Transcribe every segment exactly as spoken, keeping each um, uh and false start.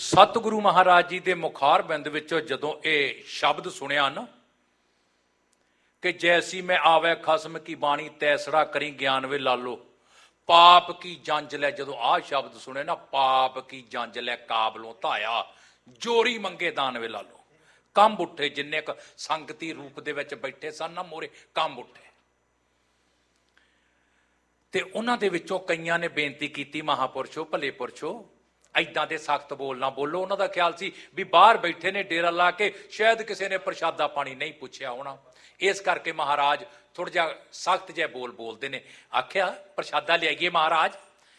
सतगुरु महाराज जी के मुखार बिंद विचों जदों ये शब्द सुनिया ना कि जैसी मैं आवे खसम की बाणी तैसरा करी ज्ञान वे लालो, पाप की जंज लै, जदों आ शब्द सुने ना, पाप की जंज लै काबलों धाया, जोरी मंगे दान वे लालो। कंब उठे जिन्ने क संगती रूप दे विच बैठे सन ना मोरे, कंब उठे। ते उन्हां दे विचों कईयां ने बेनती कीती, महापुरशो भले पुरशो इदां दे सख्त बोल ना बोलो। उन्हां दा ख्याल सी भी बाहर बैठे ने डेरा ला के, शायद किसी ने प्रशादा पानी नहीं पुछया होना, इस करके महाराज थोड़ा जिहा सख्त जिहा बोल बोलते ने। आख्या प्रशादा लियाइए महाराज,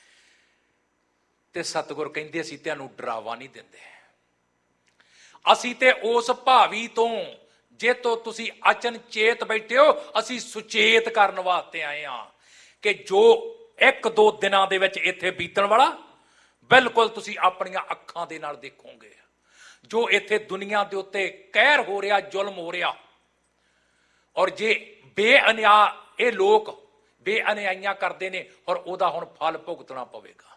ते सतगुर कहिंदे असीं तुहानूं डरावा नहीं दिंदे, असीं ते उस भावी तो जे तो तुसीं अचनचेत बैठे हो, असीं सुचेत करन वास्ते आए हां कि जो एक दो दिनां दे विच इत्थे बीतण वाला बिल्कुल तुसीं अपणियां अखां दे नाल देखोगे। जो इत्थे दुनिया दे उत्ते कहर हो रहा, जुल्म हो रहा, और जे बेअन्या ये लोग बेअन्यायियां करते हैं और उहदा हुण फल भुगतना पवेगा।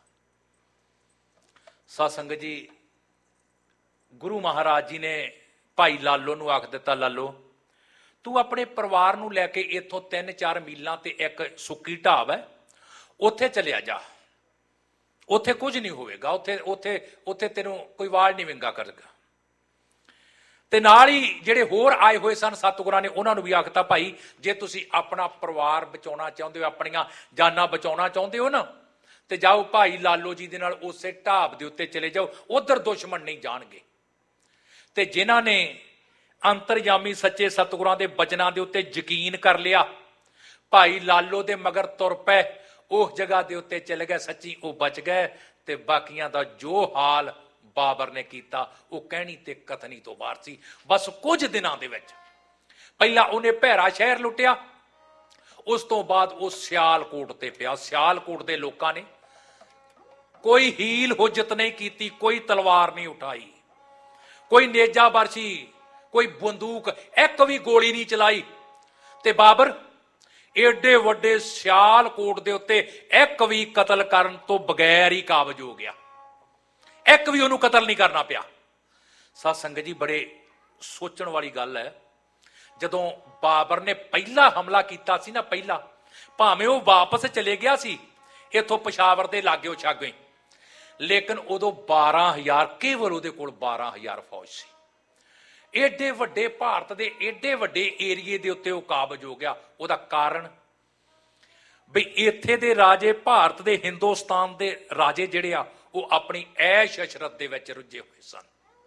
सतसंग जी, गुरु महाराज जी ने भाई लालो नूं आख दिता, लालो तू अपने परिवार नूं लैके इत्थों तीन चार मीलों ते एक सुक्की ढाब है, उत्थे चलिया जा, उत्थे कुछ नहीं होवेगा, उत्थे उत्थे उत्थे तेनों कोई वाल नहीं विंगा करेगा। ते नाल ही जिहड़े होर आए हुए सन सतगुरां ने उन्हां नूं भी आखता, भाई जे तुसीं अपना परिवार बचाउणा चाहुंदे हो, अपणियां जानां बचाउणा चाहुंदे हो ना, ते जाओ भाई लालो जी दे नाल उसे ढाब दे उत्ते चले जाओ, उधर दुश्मन नहीं जाणगे। ते जिन्हां ने अंतरयामी सच्चे सतगुरां दे बचनां दे उत्ते यकीन कर लिया, भाई लालो दे मगर तुर पै, उस जगह दे उत्ते चले गए, सच्ची वो बच गए। ते बाकियां दा जो हाल बाबर ने कीता वो कहनी ते कथनी तो बाहर सी। बस कुछ दिनां दे विच पहला उन्हें भैरा शहर लुटिया, उस तो बाद वो सियालकोट ते पिया। सियालकोट दे लोकां ने कोई हील हुज्जत नहीं की, कोई तलवार नहीं उठाई, कोई नेजा बरछी, कोई बंदूक, एक भी गोली नहीं चलाई। ते बाबर एडे वड्डे सियालकोट दे उत्ते एक भी कतल करन तो बगैर ही काबज हो गया, एक भी उन्होंने कतल नहीं करना पिया। सतसंग जी, बड़े सोचण वाली गल है, जदों बाबर ने पहला हमला किया सी ना, पहला भावें वो वापस चले गया सी इथों पेशावर दे लागेओ छागे, लेकिन उदों बारह हजार केवल उहदे कोल बारह हजार फौज सी। एडे वड्डे भारत दे एडे वड्डे एरिए दे उत्ते वो काबज हो गया। उहदा कारण बई इत्थे दे राजे, भारत दे हिंदुस्तान दे राजे जिहड़े आ वो अपनी ऐश अशरत दे विच रुझे हुए सन।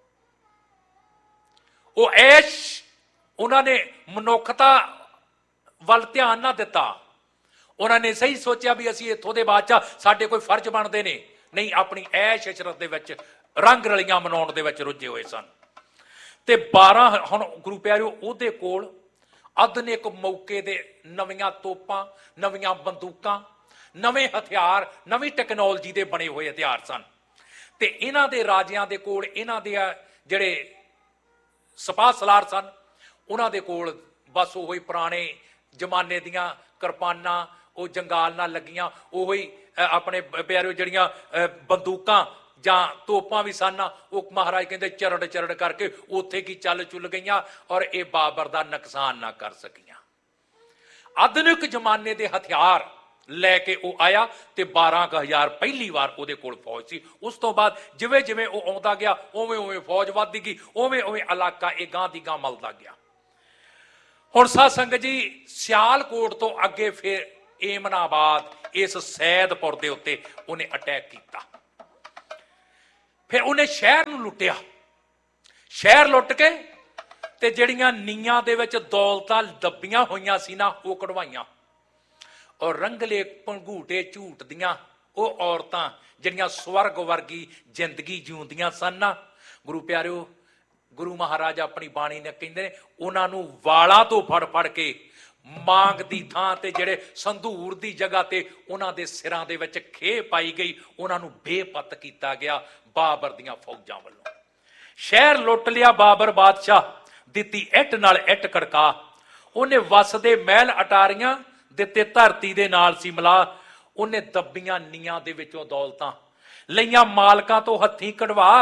वो ऐश उन्होंने मनुखता वल ध्यान ना दिता, उन्होंने सही सोचा भी असीं इत्थों दे बादशाह, साडे कोई फर्ज बनते ने नहीं, अपनी ऐश अशरत दे विच रंग रलियां मनाउण दे विच रुझे हुए सन। ते बारह हुण गुरु प्यारिओ उहदे कोल आधुनिक मौके दे नवीआं तोपां, नवीआं बंदूकां, नवे हथियार, नवी टैक्नोलॉजी दे बने हुए हथियार सन। ते इन्हां दे राजियां दे कोल इन्हां दे जिहड़े सपाह सलार सन, उन्हां दे कोल बस ओही पुराने जमाने दियां किरपानां, वो जंगाल नाल लगियां, ओही अपने प्यारिओ जिहड़ियां बंदूकां जां तोपां भी सन, वो महाराज कहते चरड़ चरड़ करके उत्थे की चल चुल गईयां और ये बाबर दा नुकसान ना कर सकियां। आधुनिक जमाने दे हथियार लैके वो आया ते बारह हजार पहली बार उहदे कोल फौज सी। उस तो बाद जिवें जिवें वो आउंदा गया उवें उवें फौज वधदी गई, उवें उवें इलाका ये गांह दी गांह मलदा गया। हुण साध संगत जी, सियालकोट तो अगे फिर एमनाबाद इस सैदपुर दे उत्ते उन्हें अटैक किया, फिर उन्हें शहर नूं लुटिया। शहर लुट के ते जिहड़ियां नीयां दे विच दौलतां दब्बियां होईयां सी ना, वो कढवाईयां, और रंगले भंगूटे झूठ दियां वो औरतां जिहड़ियां स्वर्ग वर्गी जिंदगी जिउंदियां सन ना, गुरु प्यारिओ गुरु महाराज अपनी बाणी ने कहंदे ने उन्हां नूं वालां तो फड़ फड़ के मांग दी थां ते जिहड़े संधूर दी जगह ते उन्हां दे सिरां दे विच खेह पाई गई, उन्हां नूं बेपत कीता गया बाबर दियां फौजां वल्लों। शहर लुट लिया बाबर बादशाह, दित्ती इट नाल इट कड़का, उन्हें वसदे महल अटारियां दिते धरती दे नाल सी मिला, उन्हें दब्बियां नीआं दे विचों दौलतां लईयां मालकां तो हत्थीं कढवा,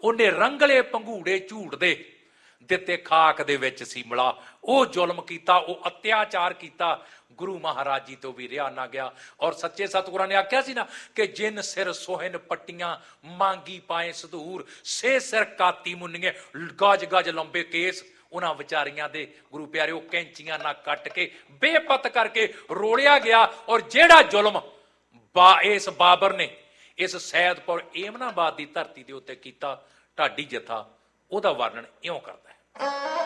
ਉਹਨੇ ਰੰਗਲੇ ਪੰਘੂੜੇ ਝੂਟਦੇ ਦਿੱਤੇ ਖਾਕ ਦੇ ਵਿੱਚ ਸੀ ਮਿਲਾ। ਉਹ ਜ਼ੁਲਮ ਕੀਤਾ, ਉਹ ਅਤਿਆਚਾਰ ਕੀਤਾ, ਗੁਰੂ ਮਹਾਰਾਜ ਜੀ ਤੋਂ ਵੀ ਰਿਹਾ ਨਾ ਗਿਆ। ਔਰ ਸੱਚੇ ਸਤਿਗੁਰਾਂ ਨੇ ਆਖਿਆ ਸੀ ਨਾ ਕਿ ਜਿਨ ਸਿਰ ਸੋਹਨ ਪੱਟੀਆਂ ਮੰਗੀ ਪਾਏ ਸਧੂਰ, ਸੇ ਸਿਰ ਕਾਤੀ ਮੁੰਨੀਏ, ਗਜ ਗਜ ਲੰਬੇ ਕੇਸ। ਉਹਨਾਂ ਵਿਚਾਰੀਆਂ ਦੇ ਗੁਰੂ ਪਿਆਰਿਓ ਕੈਂਚੀਆਂ ਨਾਲ ਕੱਟ ਕੇ ਬੇਪਤ ਕਰਕੇ ਰੋਲਿਆ ਗਿਆ। ਔਰ ਜਿਹੜਾ ਜ਼ੁਲਮ ਬਾ ਇਸ ਬਾਬਰ ਨੇ ਇਸ ਸੈਦਪੁਰ ਏਮਨਾਬਾਦ ਦੀ ਧਰਤੀ ਦੇ ਉੱਤੇ ਕੀਤਾ, ਢਾਡੀ ਜਥਾ ਉਹਦਾ ਵਰਣਨ ਇਉਂ ਕਰਦਾ ਹੈ।